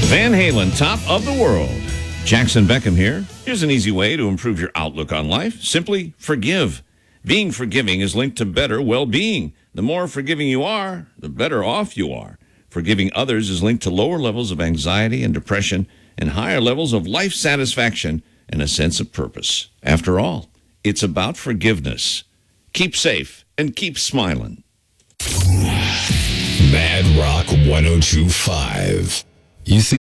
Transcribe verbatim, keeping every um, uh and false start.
Van Halen, Top of the World. Jackson Beckham here. Here's an easy way to improve your outlook on life. Simply forgive. Being forgiving is linked to better well-being. The more forgiving you are, the better off you are. Forgiving others is linked to lower levels of anxiety and depression and higher levels of life satisfaction and a sense of purpose. After all, it's about forgiveness. Keep safe and keep smiling. Mad Rock one oh two point five. You see